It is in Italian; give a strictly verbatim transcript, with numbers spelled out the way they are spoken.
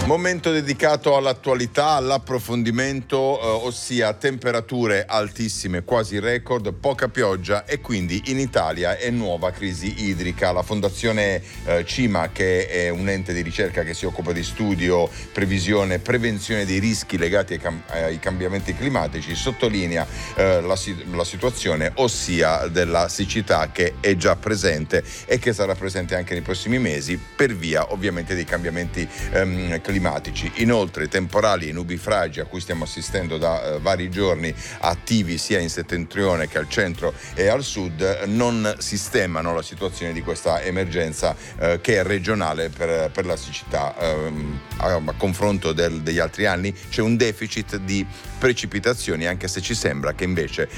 Momento dedicato all'attualità, all'approfondimento, eh, ossia temperature altissime, quasi record, poca pioggia e quindi in Italia è nuova crisi idrica. La Fondazione eh, CIMA, che è un ente di ricerca che si occupa di studio, previsione e prevenzione dei rischi legati ai, cam- ai cambiamenti climatici, sottolinea eh, la, si- la situazione, ossia della siccità che è già presente e che sarà presente anche nei prossimi mesi per via ovviamente dei cambiamenti ehm, climatici. Inoltre temporali e nubifragi a cui stiamo assistendo da eh, vari giorni, attivi sia in settentrione che al centro e al sud, non sistemano la situazione di questa emergenza eh, che è regionale per, per la siccità. Eh, a, a confronto del, degli altri anni c'è un deficit di precipitazioni, anche se ci sembra che invece